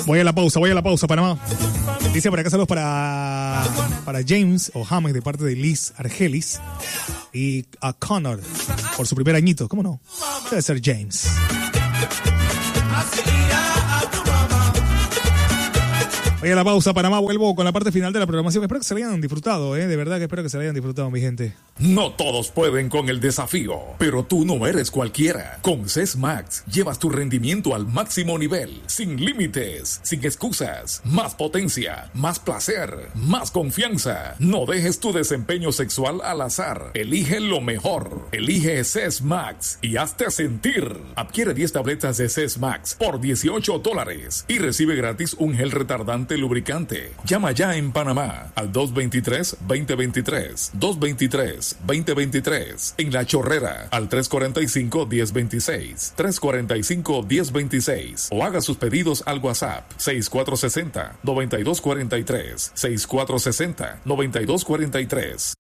Voy a la pausa, Panamá. Dice por acá saludos para James o James de parte de Liz Argelis y a Connor por su primer añito. ¿Cómo no? Debe ser James. Voy a la pausa, Panamá, vuelvo con la parte final de la programación. Espero que se la hayan disfrutado, de verdad que espero que se la hayan disfrutado, mi gente. No todos pueden con el desafío, pero tú no eres cualquiera. Con CES Max llevas tu rendimiento al máximo nivel, sin límites, sin excusas, más potencia, más placer, más confianza. No dejes tu desempeño sexual al azar. Elige lo mejor. Elige CES Max y hazte sentir. Adquiere 10 tabletas de CES Max por $18 y recibe gratis un gel retardante lubricante. Llama ya en Panamá al 223-2023, 223-2023, en La Chorrera al 345-1026, 345-1026 o haga sus pedidos al WhatsApp 6460-9243, 6460-9243.